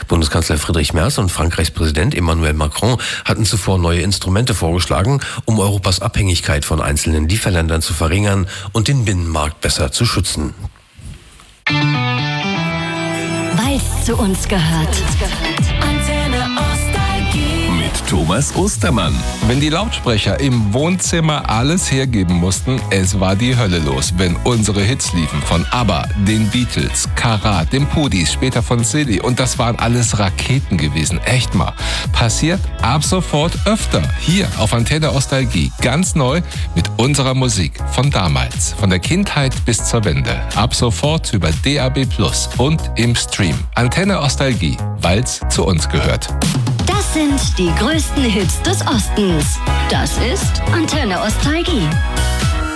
Bundeskanzler Friedrich Merz und Frankreichs Präsident Emmanuel Macron hatten zuvor neue Instrumente vorgeschlagen, um Europas Abhängigkeit von einzelnen Lieferländern zu verringern und den Binnenmarkt besser zu schützen. Weil es zu uns gehört. Antenne Nostalgie. Mit Thomas Ostermann. Wenn die Lautsprecher im Wohnzimmer alles hergeben mussten, es war die Hölle los, wenn unsere Hits liefen. Von ABBA, den Beatles, Karat, den Pudis, später von Silly. Und das waren alles Raketen gewesen. Echt mal. Passiert ab sofort öfter. Hier auf Antenne Nostalgie. Ganz neu mit unserer Musik von damals. Von der Kindheit bis zur Wende. Ab sofort über DAB+ und im Stream. Antenne Nostalgie, weil's zu uns gehört. Das sind die größten Hits des Ostens. Das ist Antenne Nostalgie.